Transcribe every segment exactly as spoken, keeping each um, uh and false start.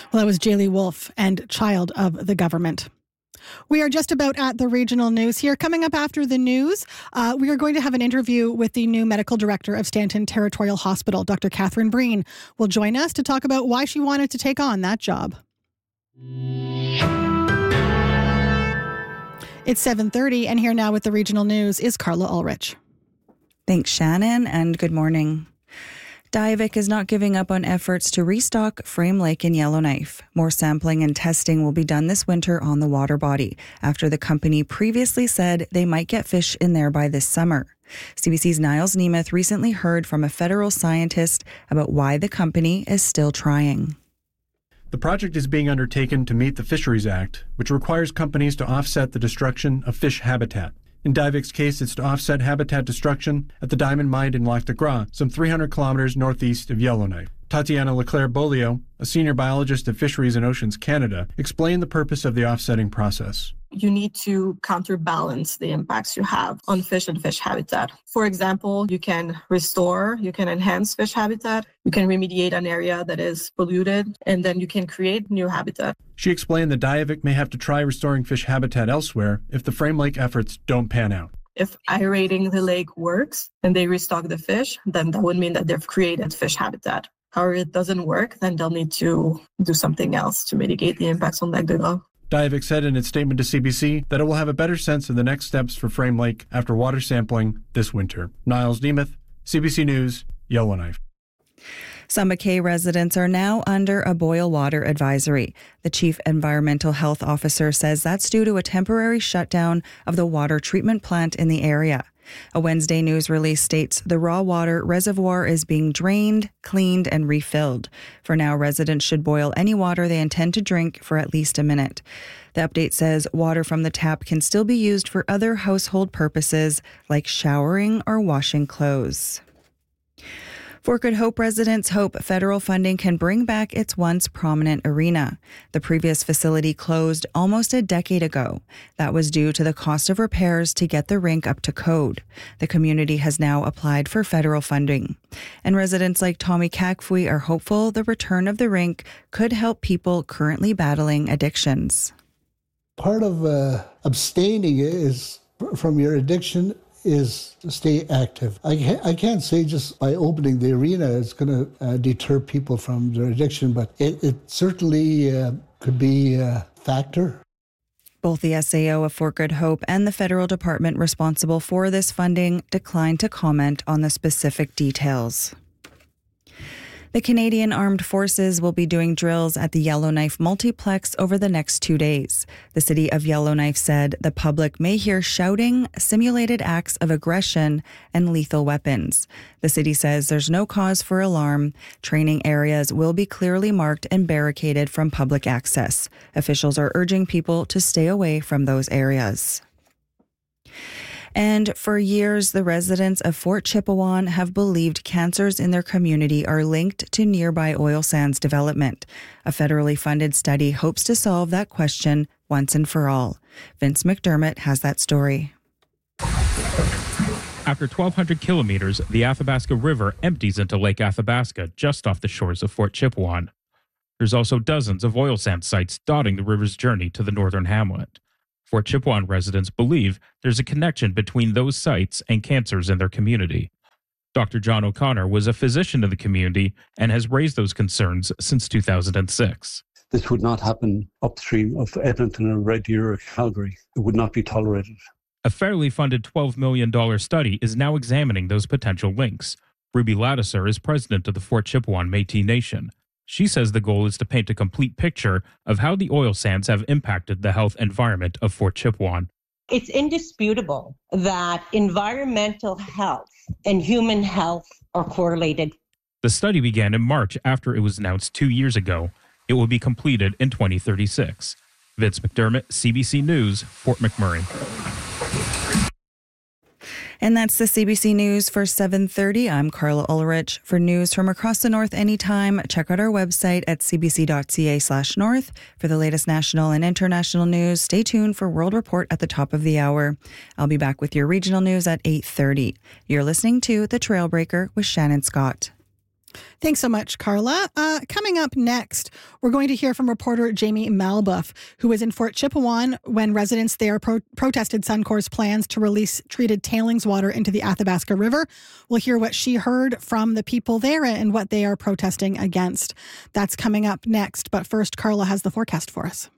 Well, that was Jaylee Wolf and Child of the Government. We are just about at the regional news here. Coming up after the news, uh, we are going to have an interview with the new medical director of Stanton Territorial Hospital. Doctor Catherine Breen will join us to talk about why she wanted to take on that job. It's seven thirty, and here now with the regional news is Carla Ulrich. Thanks, Shannon, and good morning. Diavik is not giving up on efforts to restock Frame Lake in Yellowknife. More sampling and testing will be done this winter on the water body, after the company previously said they might get fish in there by this summer. C B C's Niles Nemeth recently heard from a federal scientist about why the company is still trying. The project is being undertaken to meet the Fisheries Act, which requires companies to offset the destruction of fish habitat. In Diavik's case, it's to offset habitat destruction at the diamond mine in Lac de Gras, some three hundred kilometers northeast of Yellowknife. Tatiana Leclerc-Beaulieu, a senior biologist at Fisheries and Oceans Canada, explained the purpose of the offsetting process. You need to counterbalance the impacts you have on fish and fish habitat. For example, you can restore, you can enhance fish habitat, you can remediate an area that is polluted, and then you can create new habitat. She explained that Diavik may have to try restoring fish habitat elsewhere if the Frame Lake efforts don't pan out. If aerating the lake works and they restock the fish, then that would mean that they've created fish habitat. However, it doesn't work, then they'll need to do something else to mitigate the impacts on Lac de Gras. Diavik said in its statement to C B C that it will have a better sense of the next steps for Frame Lake after water sampling this winter. Niles Nemeth, C B C News, Yellowknife. Some McKay residents are now under a boil water advisory. The chief environmental health officer says that's due to a temporary shutdown of the water treatment plant in the area. A Wednesday news release states the raw water reservoir is being drained, cleaned, and refilled. For now, residents should boil any water they intend to drink for at least a minute. The update says water from the tap can still be used for other household purposes like showering or washing clothes. Fort Good Hope residents hope federal funding can bring back its once prominent arena. The previous facility closed almost a decade ago. That was due to the cost of repairs to get the rink up to code. The community has now applied for federal funding. And residents like Tommy Kakfui are hopeful the return of the rink could help people currently battling addictions. Part of uh, abstaining is from your addiction is to stay active. I can't, I can't say just by opening the arena it's going to uh, deter people from their addiction, but it, it certainly uh, could be a factor. Both the S A O of Fort Good Hope and the federal department responsible for this funding declined to comment on the specific details. The Canadian Armed Forces will be doing drills at the Yellowknife Multiplex over the next two days. The city of Yellowknife said the public may hear shouting, simulated acts of aggression, and lethal weapons. The city says there's no cause for alarm. Training areas will be clearly marked and barricaded from public access. Officials are urging people to stay away from those areas. And for years, the residents of Fort Chipewyan have believed cancers in their community are linked to nearby oil sands development. A federally funded study hopes to solve that question once and for all. Vince McDermott has that story. After twelve hundred kilometers, the Athabasca River empties into Lake Athabasca just off the shores of Fort Chipewyan. There's also dozens of oil sand sites dotting the river's journey to the northern hamlet. Fort Chipewyan residents believe there's a connection between those sites and cancers in their community. Doctor John O'Connor was a physician in the community and has raised those concerns since two thousand six. This would not happen upstream of Edmonton or Red Deer or Calgary. It would not be tolerated. A fairly funded twelve million dollars study is now examining those potential links. Ruby Ladisser is president of the Fort Chipewyan Métis Nation. She says the goal is to paint a complete picture of how the oil sands have impacted the health environment of Fort Chipewyan. It's indisputable that environmental health and human health are correlated. The study began in March after it was announced two years ago. It will be completed in twenty thirty-six. Vince McDermott, C B C News, Fort McMurray. And that's the C B C News for seven thirty. I'm Carla Ulrich. For news from across the north anytime, check out our website at cbc.ca slash north. For the latest national and international news, stay tuned for World Report at the top of the hour. I'll be back with your regional news at eight thirty. You're listening to The Trailbreaker with Shannon Scott. Thanks so much, Carla. Uh, coming up next, we're going to hear from reporter Jamie Malbuff, who was in Fort Chipewyan when residents there pro- protested Suncor's plans to release treated tailings water into the Athabasca River. We'll hear what she heard from the people there and what they are protesting against. That's coming up next. But first, Carla has the forecast for us.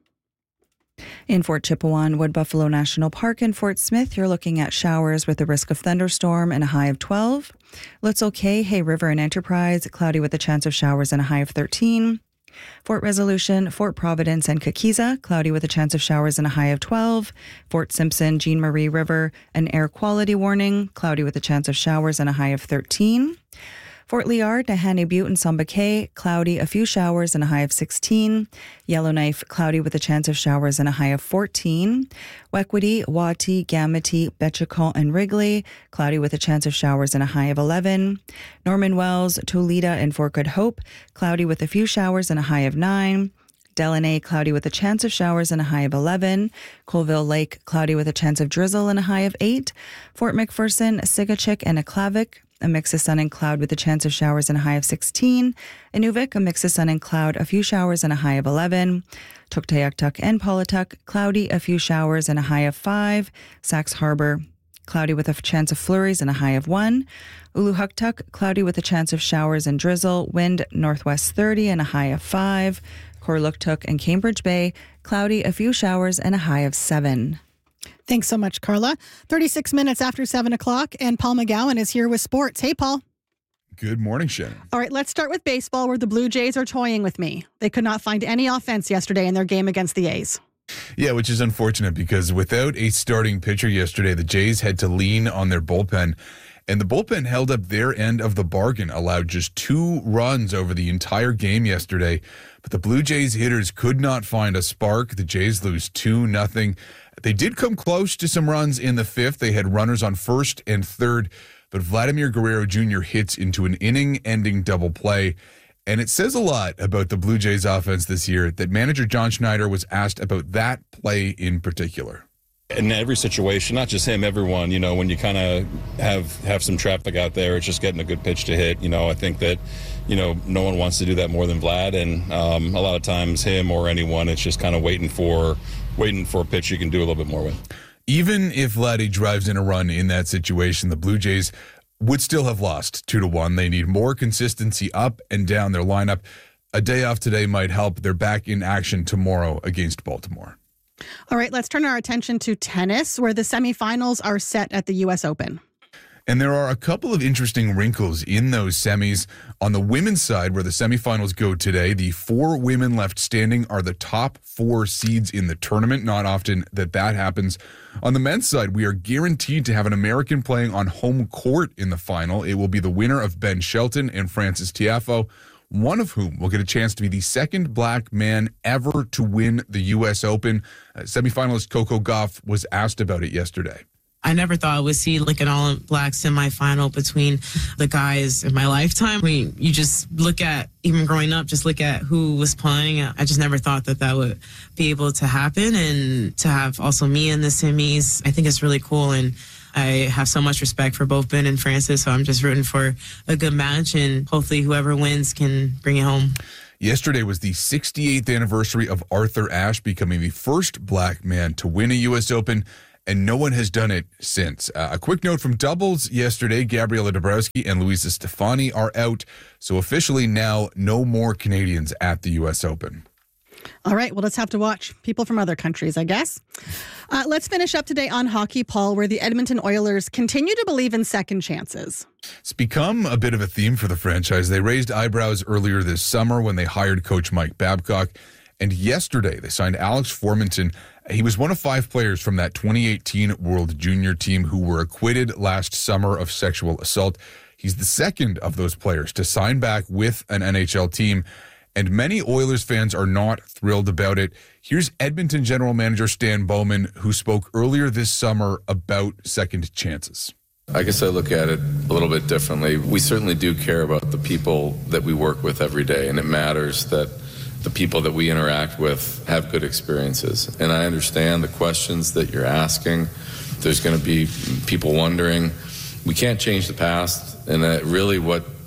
In Fort Chipewyan, Wood Buffalo National Park, and Fort Smith, you're looking at showers with a risk of thunderstorm and a high of twelve. Little Cay, Hay River, and Enterprise, cloudy with a chance of showers and a high of thirteen. Fort Resolution, Fort Providence, and Kakiza, cloudy with a chance of showers and a high of twelve. Fort Simpson, Jean Marie River, an air quality warning, cloudy with a chance of showers and a high of thirteen. Fort Liard, Nahanni Butte, and Samba Cay, cloudy, a few showers and a high of sixteen. Yellowknife, cloudy with a chance of showers and a high of fourteen. Wequity, Wati, Gamity, Betchicon, and Wrigley, cloudy with a chance of showers and a high of eleven. Norman Wells, Toledo, and Fort Good Hope, cloudy with a few showers and a high of nine. Delaney, cloudy with a chance of showers and a high of eleven. Colville Lake, cloudy with a chance of drizzle and a high of eight. Fort McPherson, Sigachik, and Aklavik, a mix of sun and cloud with a chance of showers and a high of sixteen. Inuvik, a mix of sun and cloud, a few showers and a high of eleven. Tuktoyaktuk and Paulatuk, cloudy, a few showers and a high of five. Sax Harbor, cloudy with a chance of flurries and a high of one. Uluhuktuk, cloudy with a chance of showers and drizzle, wind northwest thirty and a high of five. Korluktuk and Cambridge Bay, cloudy, a few showers and a high of seven. Thanks so much, Carla. thirty-six minutes after seven o'clock, and Paul McGowan is here with sports. Hey, Paul. Good morning, Shannon. All right, let's start with baseball, where the Blue Jays are toying with me. They could not find any offense yesterday in their game against the A's. Yeah, which is unfortunate because without a starting pitcher yesterday, the Jays had to lean on their bullpen. And the bullpen held up their end of the bargain, allowed just two runs over the entire game yesterday. But the Blue Jays hitters could not find a spark. The Jays lose two nothing. They did come close to some runs in the fifth. They had runners on first and third, but Vladimir Guerrero Junior hits into an inning-ending double play. And it says a lot about the Blue Jays offense this year that manager John Schneider was asked about that play in particular. In every situation, not just him, everyone, you know, when you kind of have, have some traffic out there, it's just getting a good pitch to hit. You know, I think that, you know, no one wants to do that more than Vlad. And um, a lot of times him or anyone, it's just kind of waiting for waiting for a pitch you can do a little bit more with. Even if Vladdy drives in a run in that situation, the Blue Jays would still have lost two to one. They need more consistency up and down their lineup. A day off today might help. They're back in action tomorrow against Baltimore. All right, let's turn our attention to tennis, where the semifinals are set at the U S Open. And there are a couple of interesting wrinkles in those semis. On the women's side, where the semifinals go today, the four women left standing are the top four seeds in the tournament. Not often that that happens. On the men's side, we are guaranteed to have an American playing on home court in the final. It will be the winner of Ben Shelton and Francis Tiafoe, one of whom will get a chance to be the second black man ever to win the U S Open. Uh, semifinalist Coco Gauff was asked about it yesterday. I never thought I would see like an all-black semifinal between the guys in my lifetime. I mean, you just look at, even growing up, just look at who was playing. I just never thought that that would be able to happen. And to have also me in the semis, I think it's really cool. And I have so much respect for both Ben and Francis, so I'm just rooting for a good match. And hopefully whoever wins can bring it home. Yesterday was the sixty-eighth anniversary of Arthur Ashe becoming the first black man to win a U S Open, and no one has done it since. Uh, a quick note from doubles yesterday, Gabriela Dabrowski and Luisa Stefani are out, so officially now no more Canadians at the U S Open. All right, well, let's have to watch people from other countries, I guess. Uh, let's finish up today on hockey, Paul, where the Edmonton Oilers continue to believe in second chances. It's become a bit of a theme for the franchise. They raised eyebrows earlier this summer when they hired coach Mike Babcock, and yesterday they signed Alex Formenton. He was one of five players from that twenty eighteen World Junior team who were acquitted last summer of sexual assault. He's the second of those players to sign back with an N H L team, and many Oilers fans are not thrilled about it. Here's Edmonton General Manager Stan Bowman, who spoke earlier this summer about second chances. I guess I look at it a little bit differently. We certainly do care about the people that we work with every day, and it matters that the people that we interact with have good experiences. And I understand the questions that you're asking. There's going to be people wondering. We can't change the past, and that really what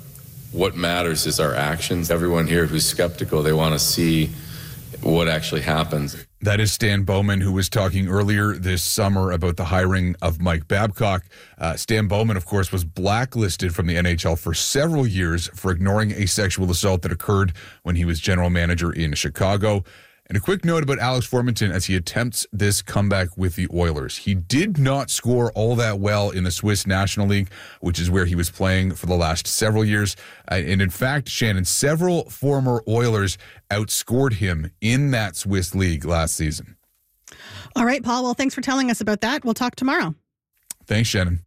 What matters is our actions. Everyone here who's skeptical, they want to see what actually happens. That is Stan Bowman, who was talking earlier this summer about the hiring of Mike Babcock. Uh, Stan Bowman, of course, was blacklisted from the N H L for several years for ignoring a sexual assault that occurred when he was general manager in Chicago. And a quick note about Alex Formenton as he attempts this comeback with the Oilers. He did not score all that well in the Swiss National League, which is where he was playing for the last several years. Uh, and in fact, Shannon, several former Oilers outscored him in that Swiss league last season. All right, Paul. Well, thanks for telling us about that. We'll talk tomorrow. Thanks, Shannon.